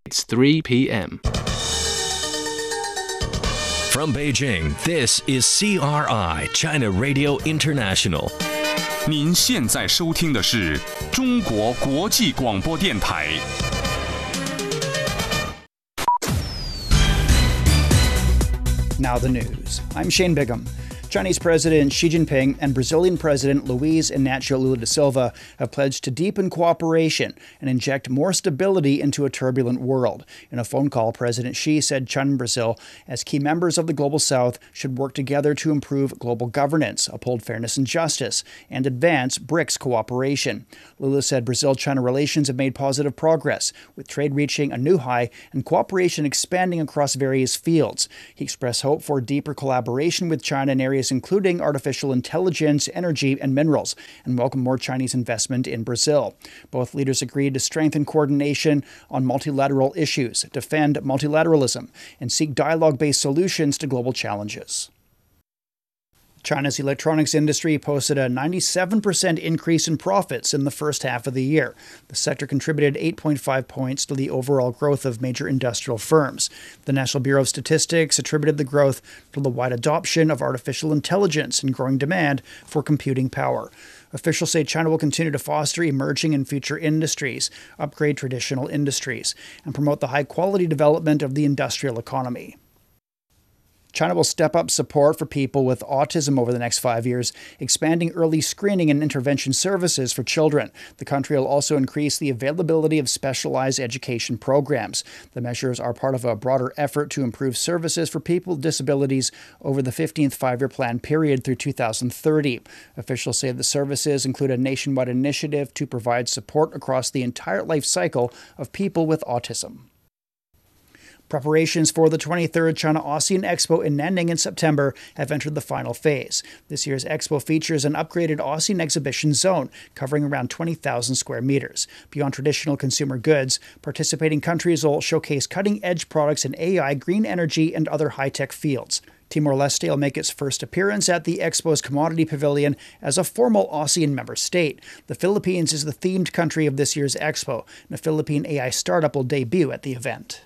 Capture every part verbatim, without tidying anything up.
It's three p.m. From Beijing, this is C R I, China Radio International. 您现在收听的是中国国际广播电台。 Now the news. I'm Shane Bigham. Chinese President Xi Jinping and Brazilian President Luiz Inácio Lula da Silva have pledged to deepen cooperation and inject more stability into a turbulent world. In a phone call, President Xi said China and Brazil, as key members of the Global South, should work together to improve global governance, uphold fairness and justice, and advance BRICS cooperation. Lula said Brazil-China relations have made positive progress, with trade reaching a new high and cooperation expanding across various fields. He expressed hope for deeper collaboration with China in areas including artificial intelligence, energy, and minerals, and welcome more Chinese investment in Brazil. Both leaders agreed to strengthen coordination on multilateral issues, defend multilateralism, and seek dialogue-based solutions to global challenges. China's electronics industry posted a ninety-seven percent increase in profits in the first half of the year. The sector contributed eight point five points to the overall growth of major industrial firms. The National Bureau of Statistics attributed the growth to the wide adoption of artificial intelligence and growing demand for computing power. Officials say China will continue to foster emerging and future industries, upgrade traditional industries, and promote the high-quality development of the industrial economy. China will step up support for people with autism over the next five years, expanding early screening and intervention services for children. The country will also increase the availability of specialized education programs. The measures are part of a broader effort to improve services for people with disabilities over the fifteenth five-year plan period through two thousand thirty. Officials say the services include a nationwide initiative to provide support across the entire life cycle of people with autism. Preparations for the twenty-third China ASEAN Expo in Nanning in September have entered the final phase. This year's expo features an upgraded ASEAN exhibition zone covering around twenty thousand square meters. Beyond traditional consumer goods, participating countries will showcase cutting-edge products in A I, green energy, and other high-tech fields. Timor-Leste will make its first appearance at the Expo's Commodity Pavilion as a formal ASEAN member state. The Philippines is the themed country of this year's Expo, and a Philippine A I startup will debut at the event.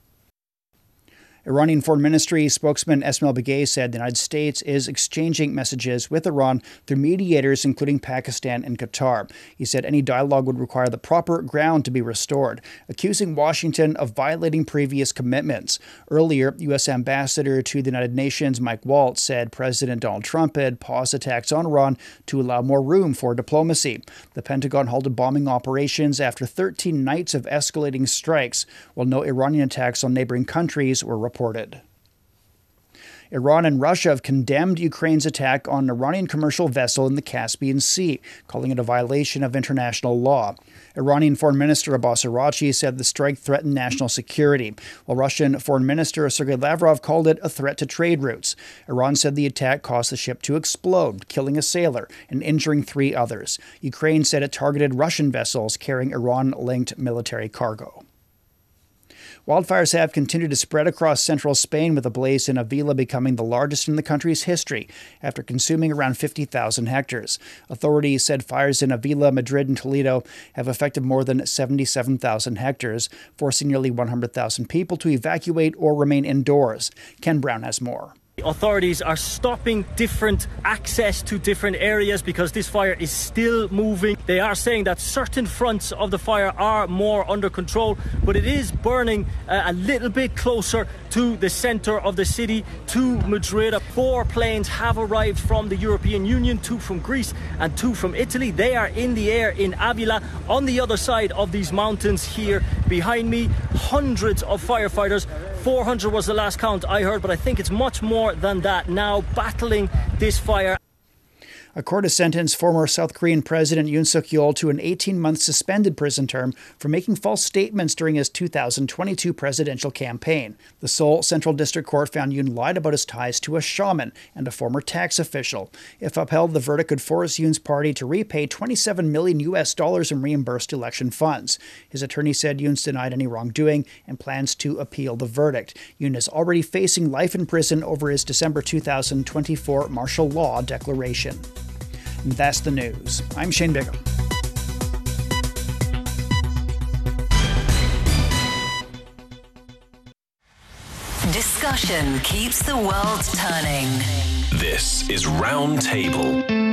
Iranian Foreign Ministry spokesman Esmail Bagay said the United States is exchanging messages with Iran through mediators including Pakistan and Qatar. He said any dialogue would require the proper ground to be restored, accusing Washington of violating previous commitments. Earlier, U S Ambassador to the United Nations Mike Waltz said President Donald Trump had paused attacks on Iran to allow more room for diplomacy. The Pentagon halted bombing operations after thirteen nights of escalating strikes, while no Iranian attacks on neighboring countries were reported. Reported. Iran and Russia have condemned Ukraine's attack on an Iranian commercial vessel in the Caspian Sea, calling it a violation of international law. Iranian Foreign Minister Abbas Araghchi said the strike threatened national security, while Russian Foreign Minister Sergei Lavrov called it a threat to trade routes. Iran said the attack caused the ship to explode, killing a sailor and injuring three others. Ukraine said it targeted Russian vessels carrying Iran-linked military cargo. Wildfires have continued to spread across central Spain, with a blaze in Avila becoming the largest in the country's history after consuming around fifty thousand hectares. Authorities said fires in Avila, Madrid, and Toledo have affected more than seventy-seven thousand hectares, forcing nearly one hundred thousand people to evacuate or remain indoors. Ken Brown has more. Authorities are stopping different access to different areas because this fire is still moving. They are saying that certain fronts of the fire are more under control, but it is burning uh, a little bit closer to the center of the city, to Madrid. Four planes have arrived from the European Union, two from Greece and two from Italy. They are in the air in Avila. On the other side of these mountains here behind me, hundreds of firefighters. four hundred was the last count I heard, but I think it's much more than that now, battling this fire. A court has sentenced former South Korean President Yoon Suk-yeol to an eighteen-month suspended prison term for making false statements during his two thousand twenty-two presidential campaign. The Seoul Central District Court found Yoon lied about his ties to a shaman and a former tax official. If upheld, the verdict could force Yoon's party to repay twenty-seven million U S dollars in reimbursed election funds. His attorney said Yoon's denied any wrongdoing and plans to appeal the verdict. Yoon is already facing life in prison over his December two thousand twenty-four martial law declaration. And that's the news. I'm Shane Bigham. Discussion keeps the world turning. This is Roundtable.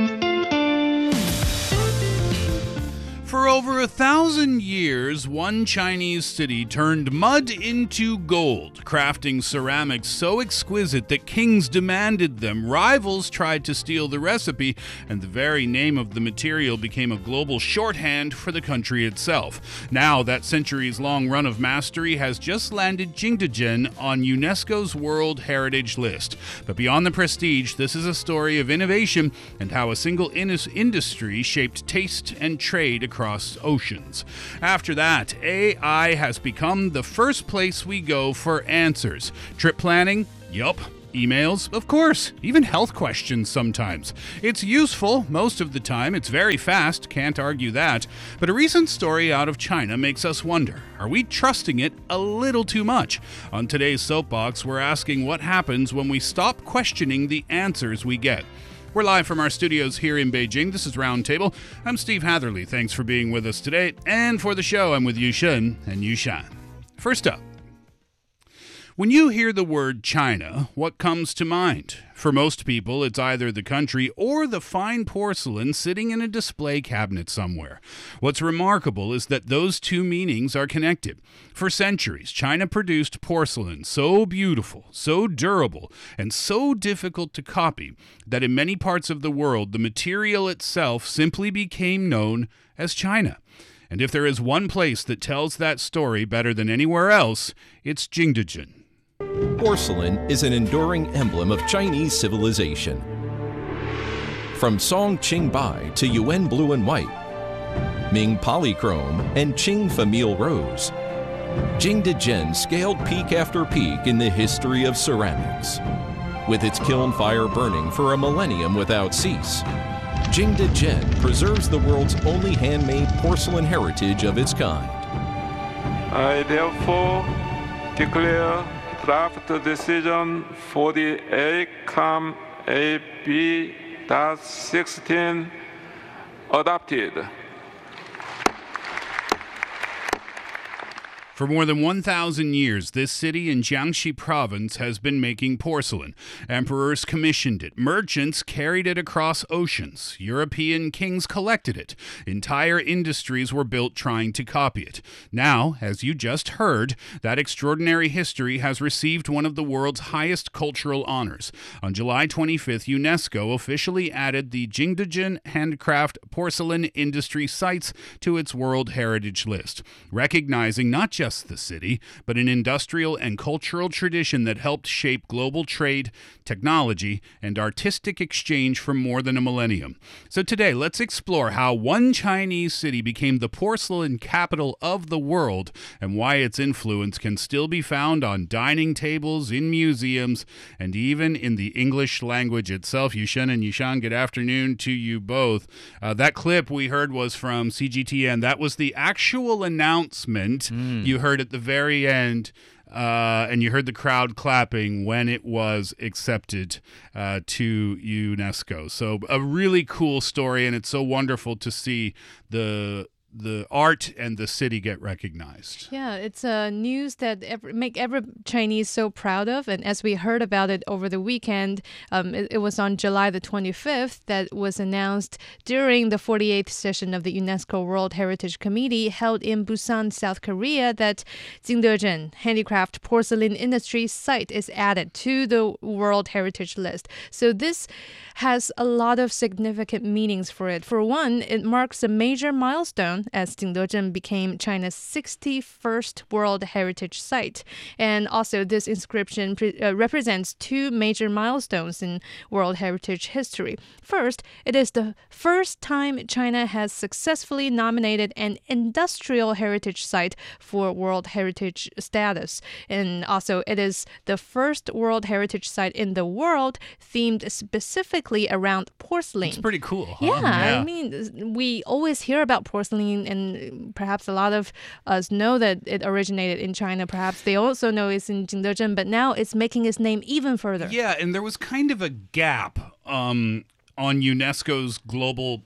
For over a thousand years, one Chinese city turned mud into gold, crafting ceramics so exquisite that kings demanded them. Rivals tried to steal the recipe, and the very name of the material became a global shorthand for the country itself. Now, that centuries-long run of mastery has just landed Jingdezhen on UNESCO's World Heritage List. But beyond the prestige, this is a story of innovation and how a single in- industry shaped taste and trade across Across oceans. After that, A I has become the first place we go for answers. Trip planning? Yup. Emails? Of course. Even health questions sometimes. It's useful most of the time. It's very fast. Can't argue that. But a recent story out of China makes us wonder, are we trusting it a little too much? On today's Soapbox, we're asking what happens when we stop questioning the answers we get. We're live from our studios here in Beijing. This is Roundtable. I'm Steve Hatherley. Thanks for being with us today. And for the show, I'm with Yu Shen and Yu Shan. First up, when you hear the word China, what comes to mind? For most people, it's either the country or the fine porcelain sitting in a display cabinet somewhere. What's remarkable is that those two meanings are connected. For centuries, China produced porcelain so beautiful, so durable, and so difficult to copy that in many parts of the world, the material itself simply became known as China. And if there is one place that tells that story better than anywhere else, it's Jingdezhen. Porcelain is an enduring emblem of Chinese civilization. From Song Qingbai to Yuan Blue and White, Ming Polychrome and Qing Famille Rose, Jingdezhen scaled peak after peak in the history of ceramics. With its kiln fire burning for a millennium without cease, Jingdezhen preserves the world's only handmade porcelain heritage of its kind. I therefore declare draft decision forty-eight com A B sixteen adopted. For more than one thousand years, this city in Jiangxi province has been making porcelain. Emperors commissioned it. Merchants carried it across oceans. European kings collected it. Entire industries were built trying to copy it. Now, as you just heard, that extraordinary history has received one of the world's highest cultural honors. On July twenty-fifth, UNESCO officially added the Jingdezhen handcraft porcelain industry sites to its World Heritage List, recognizing not just Just the city, but an industrial and cultural tradition that helped shape global trade, technology, and artistic exchange for more than a millennium. So today, let's explore how one Chinese city became the porcelain capital of the world and why its influence can still be found on dining tables, in museums, and even in the English language itself. Yushen and Yushan, good afternoon to you both. Uh, that clip we heard was from C G T N. That was the actual announcement. Mm. You heard at the very end, uh, and you heard the crowd clapping when it was accepted uh, to UNESCO. So a really cool story, and it's so wonderful to see the the art and the city get recognized. Yeah, it's a uh, news that every, make every Chinese so proud of. And as we heard about it over the weekend, um, it, it was on July the twenty-fifth that was announced during the forty-eighth session of the UNESCO World Heritage Committee held in Busan, South Korea, that Jingdezhen handicraft porcelain industry site is added to the World Heritage List. So this has a lot of significant meanings for it. For one, it marks a major milestone as Jingdezhen became China's sixty-first World Heritage Site. And also, this inscription pre- uh, represents two major milestones in World Heritage history. First, it is the first time China has successfully nominated an industrial heritage site for World Heritage status. And also, it is the first World Heritage Site in the world themed specifically around porcelain. It's pretty cool, huh? Yeah, yeah, I mean, we always hear about porcelain, and perhaps a lot of us know that it originated in China. Perhaps they also know it's in Jingdezhen, but now it's making its name even further. Yeah, and there was kind of a gap um, on UNESCO's global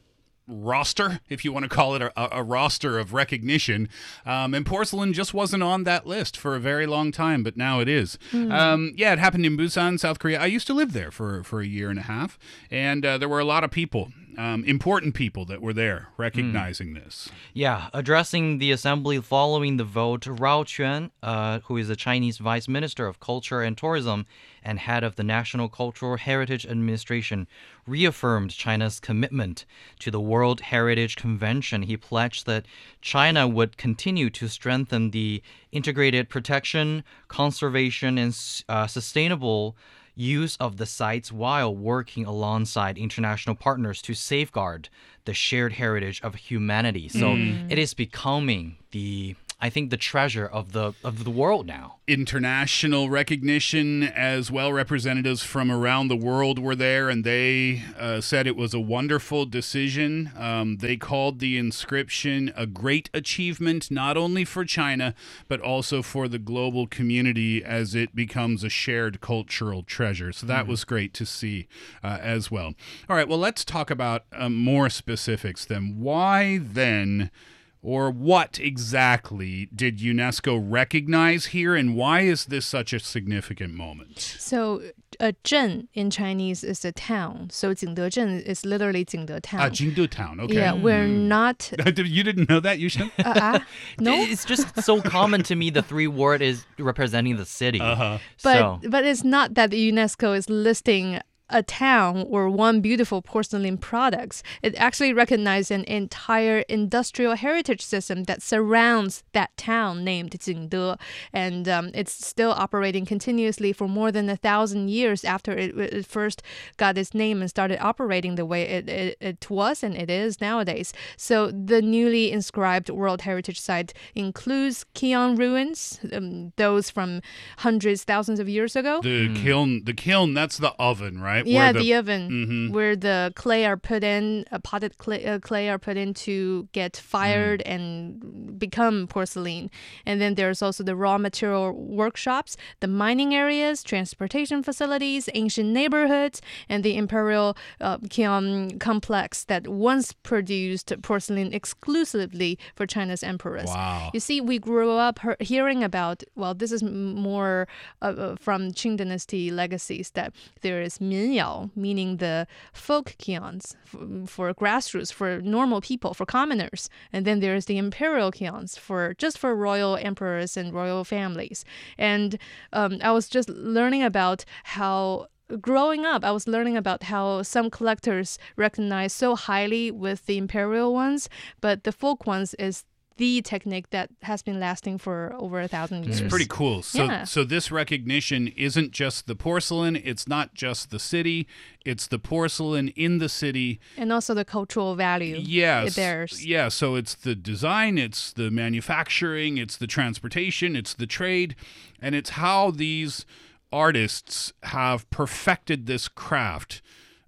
roster, if you want to call it a, a roster of recognition. Um, and porcelain just wasn't on that list for a very long time, but now it is. Mm. Um, yeah, it happened in Busan, South Korea. I used to live there for, for a year and a half, and uh, there were a lot of people, um, important people that were there recognizing mm. this. Yeah, addressing the assembly following the vote, Rao Quan, uh, who is the Chinese Vice Minister of Culture and Tourism and head of the National Cultural Heritage Administration, reaffirmed China's commitment to the World Heritage Convention. He pledged that China would continue to strengthen the integrated protection, conservation, and uh, sustainable use of the sites while working alongside international partners to safeguard the shared heritage of humanity. So mm. it is becoming the, I think, the treasure of the of the world now. International recognition as well. Representatives from around the world were there, and they uh, said it was a wonderful decision. Um, they called the inscription a great achievement, not only for China, but also for the global community as it becomes a shared cultural treasure. So that mm-hmm. was great to see uh, as well. All right, well, let's talk about um, more specifics then. Why then... Or what exactly did UNESCO recognize here, and why is this such a significant moment? So, a zhen in Chinese is a town. So, Jingdezhen is literally Jingde town. Ah, Jingde town, okay. Yeah, we're not... You didn't know that, Yushin? uh, uh, no? It's just so common to me, the three word is representing the city. Uh-huh. But, so. but it's not that the UNESCO is listing a town or one beautiful porcelain products. It actually recognized an entire industrial heritage system that surrounds that town named Jingde, and um, it's still operating continuously for more than a thousand years after it, it first got its name and started operating the way it, it, it was and it is nowadays. So the newly inscribed World Heritage Site includes kiln ruins, um, those from hundreds, thousands of years ago. The mm. kiln, the kiln, that's the oven, right? Yeah, the, the oven mm-hmm. where the clay are put in, uh, potted clay, uh, clay are put in to get fired mm. and become porcelain. And then there's also the raw material workshops, the mining areas, transportation facilities, ancient neighborhoods, and the imperial uh, kiln complex that once produced porcelain exclusively for China's emperors. Wow. You see, we grew up he- hearing about, well, this is more uh, from Qing Dynasty legacies, that there is Min Yao, meaning the folk kilns for, for grassroots, for normal people, for commoners. And then there's the imperial kilns for just for royal emperors and royal families. And um, I was just learning about how growing up, I was learning about how some collectors recognize so highly with the imperial ones, but the folk ones is the technique that has been lasting for over a thousand years. It's pretty cool. So, yeah. so this recognition isn't just the porcelain. It's not just the city. It's the porcelain in the city. And also the cultural value yes. it bears. Yeah, so it's the design, it's the manufacturing, it's the transportation, it's the trade, and it's how these artists have perfected this craft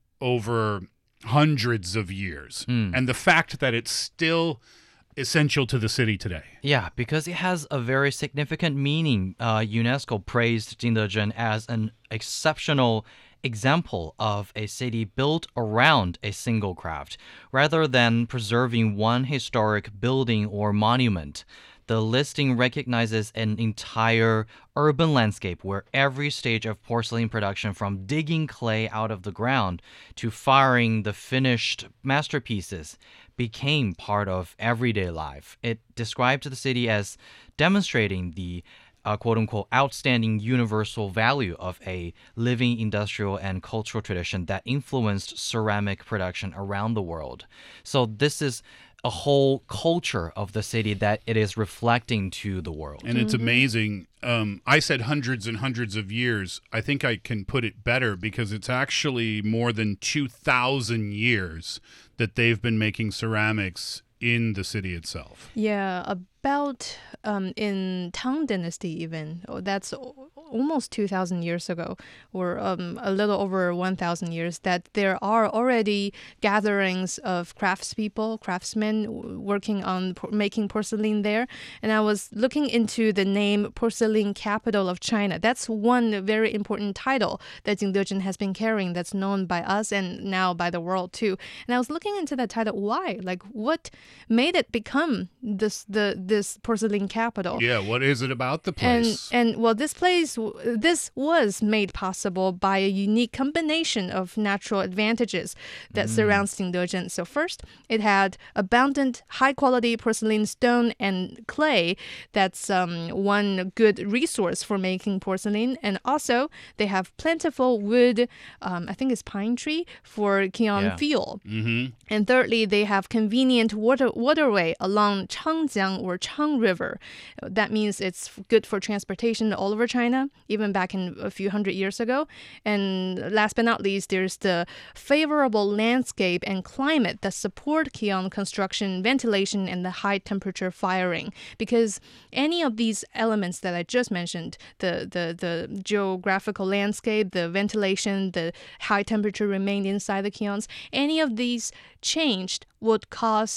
over hundreds of years. Mm. And the fact that it's still essential to the city today. Yeah, because it has a very significant meaning. Uh, UNESCO praised Jingdezhen as an exceptional example of a city built around a single craft, rather than preserving one historic building or monument. The listing recognizes an entire urban landscape where every stage of porcelain production, from digging clay out of the ground to firing the finished masterpieces, became part of everyday life. It described the city as demonstrating the uh, quote-unquote outstanding universal value of a living industrial and cultural tradition that influenced ceramic production around the world. So this is a whole culture of the city that it is reflecting to the world. And it's amazing. Um, I said hundreds and hundreds of years. I think I can put it better because it's actually more than two thousand years that they've been making ceramics in the city itself. Yeah, about um, in Tang Dynasty even. Oh, that's almost two thousand years ago, or um, a little over one thousand years, that there are already gatherings of craftspeople, craftsmen w- working on por- making porcelain there. And I was looking into the name Porcelain Capital of China. That's one very important title that Jingdezhen has been carrying that's known by us and now by the world too. And I was looking into that title. Why? Like, what made it become this the this porcelain capital? Yeah, what is it about the And place? and well, this place, this was made possible by a unique combination of natural advantages that surrounds Jingdezhen. So first, it had abundant, high-quality porcelain stone and clay. That's um, one good resource for making porcelain. And also, they have plentiful wood. Um, I think it's pine tree for kiln Yeah. fuel. Mm-hmm. And thirdly, they have convenient water waterway along Changjiang or Chang River. That means it's good for transportation all over China, even back in a few hundred years ago. And last but not least, there's the favorable landscape and climate that support kiln construction, ventilation, and the high temperature firing. Because any of these elements that I just mentioned, the, the, the geographical landscape, the ventilation, the high temperature remained inside the kilns, any of these changed would cause